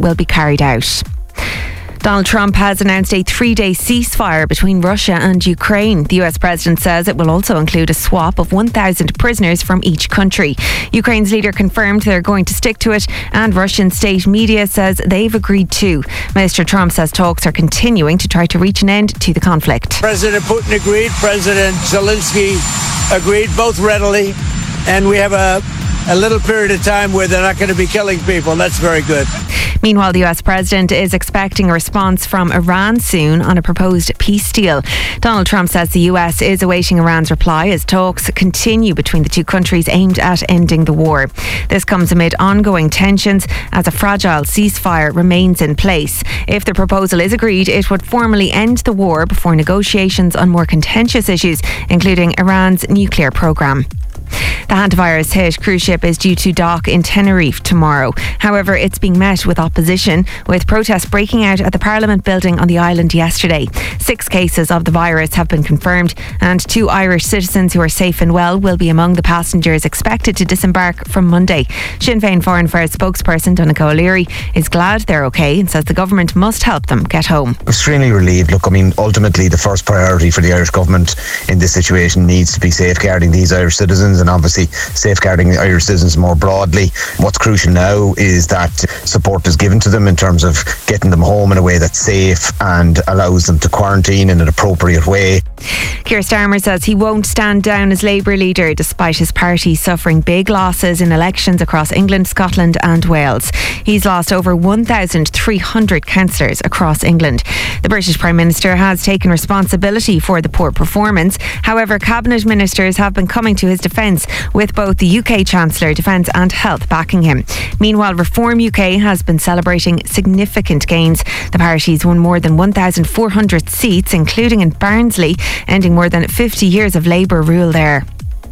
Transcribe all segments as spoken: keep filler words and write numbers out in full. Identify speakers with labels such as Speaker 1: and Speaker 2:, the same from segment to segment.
Speaker 1: will be carried out. Donald Trump has announced a three-day ceasefire between Russia and Ukraine. The U S president says it will also include a swap of one thousand prisoners from each country. Ukraine's leader confirmed they're going to stick to it, and Russian state media says they've agreed too. Mister Trump says talks are continuing to try to reach an end to the conflict.
Speaker 2: President Putin agreed, President Zelensky agreed, both readily, and we have a a little period of time where they're not going to be killing people, and that's very good.
Speaker 1: Meanwhile, the U S president is expecting a response from Iran soon on a proposed peace deal. Donald Trump says the U S is awaiting Iran's reply as talks continue between the two countries aimed at ending the war. This comes amid ongoing tensions as a fragile ceasefire remains in place. If the proposal is agreed, it would formally end the war before negotiations on more contentious issues, including Iran's nuclear program. The hantavirus hit cruise ship is due to dock in Tenerife tomorrow. However, it's being met with opposition, with protests breaking out at the Parliament building on the island yesterday. Six cases of the virus have been confirmed, and two Irish citizens who are safe and well will be among the passengers expected to disembark from Monday. Sinn Féin Foreign Affairs spokesperson Donncha O'Leary is glad they're okay and says the government must help them get home.
Speaker 3: Extremely relieved. Look, I mean, ultimately the first priority for the Irish government in this situation needs to be safeguarding these Irish citizens, and obviously safeguarding the Irish citizens more broadly. What's crucial now is that support is given to them in terms of getting them home in a way that's safe and allows them to quarantine in an appropriate way.
Speaker 1: Keir Starmer says he won't stand down as Labour leader despite his party suffering big losses in elections across England, Scotland and Wales. He's lost over one thousand three hundred councillors across England. The British Prime Minister has taken responsibility for the poor performance. However, cabinet ministers have been coming to his defence, with both the U K Chancellor, Defence and Health backing him. Meanwhile, Reform U K has been celebrating significant gains. The party's won more than one thousand four hundred seats, including in Barnsley, ending more than fifty years of Labour rule there.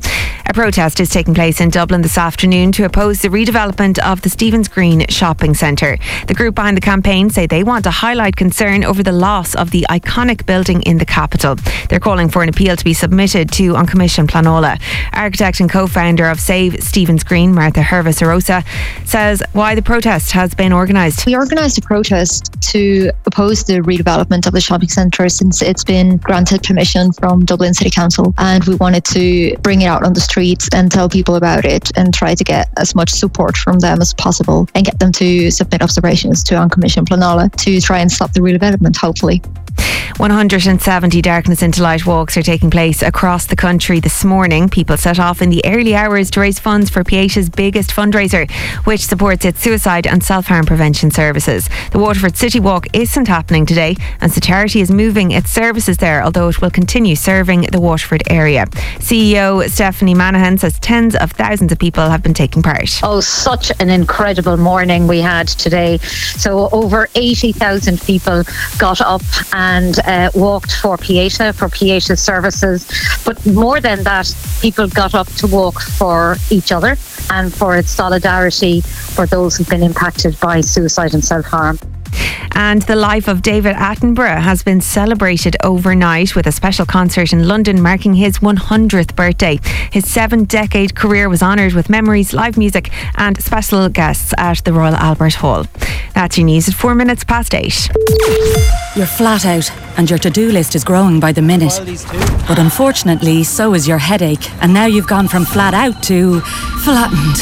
Speaker 1: A protest is taking place in Dublin this afternoon to oppose the redevelopment of the Stephen's Green shopping centre. The group behind the campaign say they want to highlight concern over the loss of the iconic building in the capital. They're calling for an appeal to be submitted to An Commission Planola. Architect and co-founder of Save Stephen's Green, Martha Hervis-Arosa, says why the protest has been organised.
Speaker 4: We organised a protest to oppose the redevelopment of the shopping centre since it's been granted permission from Dublin City Council, and we wanted to bring it out on the streets and tell people about it and try to get as much support from them as possible and get them to submit observations to An Commission Planola to try and stop the redevelopment, hopefully.
Speaker 1: one hundred seventy Darkness into Light walks are taking place across the country this morning. People set off in the early hours to raise funds for Pieta's biggest fundraiser, which supports its suicide and self-harm prevention services. The Waterford City Walk isn't happening today, as the charity is moving its services there, although it will continue serving the Waterford area. C E O Stephanie Manahan says tens of thousands of people have been taking part.
Speaker 5: Oh, such an incredible morning we had today. So over eighty thousand people got up and uh, walked for Pieta, for Pieta's services. But more than that, people got up to walk for each other and for its solidarity for those who've been impacted by suicide and self-harm.
Speaker 1: And the life of David Attenborough has been celebrated overnight with a special concert in London marking his one hundredth birthday. His seven-decade career was honoured with memories, live music and special guests at the Royal Albert Hall. That's your news at four minutes past eight.
Speaker 6: You're flat out and your to-do list is growing by the minute. But unfortunately, so is your headache. And now you've gone from flat out to flattened.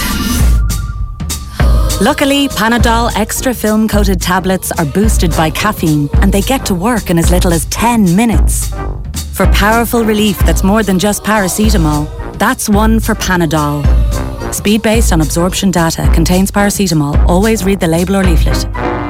Speaker 6: Luckily, Panadol Extra Film Coated tablets are boosted by caffeine and they get to work in as little as ten minutes. For powerful relief that's more than just paracetamol, that's one for Panadol. Speed based on absorption data, contains paracetamol. Always read the label or leaflet.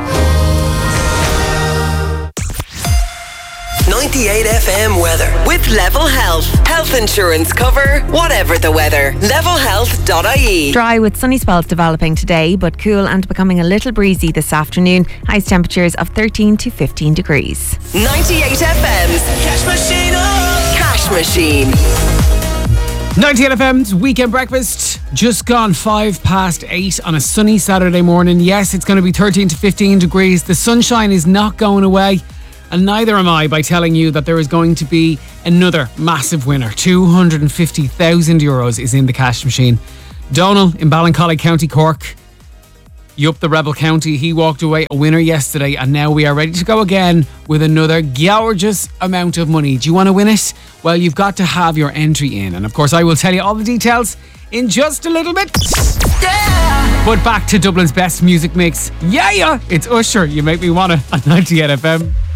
Speaker 7: ninety-eight F M weather with Level Health. Health insurance cover, whatever the weather. level health dot I E.
Speaker 1: Dry with sunny spells developing today, but cool and becoming a little breezy this afternoon. Highest temperatures of thirteen to fifteen degrees.
Speaker 7: ninety-eight F M's Cash Machine. Oh. Cash Machine.
Speaker 8: ninety-eight F M's Weekend Breakfast, just gone five past eight on a sunny Saturday morning. Yes, it's going to be thirteen to fifteen degrees. The sunshine is not going away. And neither am I by telling you that there is going to be another massive winner. two hundred fifty thousand euros is in the cash machine. Donal in Ballincollig, County Cork. Yup, the Rebel County, he walked away a winner yesterday, and now we are ready to go again with another gorgeous amount of money. Do you want to win it? Well, you've got to have your entry in, and of course I will tell you all the details in just a little bit. Yeah. But back to Dublin's best music mix. Yeah, yeah, it's Usher. You make me wanna on ninety-eight F M.